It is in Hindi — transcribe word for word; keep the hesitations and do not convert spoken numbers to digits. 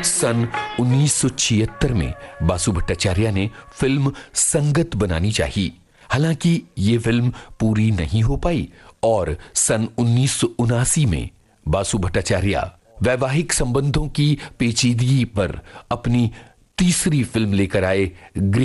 सन उन्नीस सौ छिहत्तर में बासु भट्टाचार्य ने फिल्म संगत बनानी चाहिए। हालांकि ये फिल्म पूरी नहीं हो पाई और सन उन्नीस सौ उनासी में बासु भट्टाचार्य वैवाहिक संबंधों की पेचीदगी पर अपनी तीसरी फिल्म लेकर आए, गृह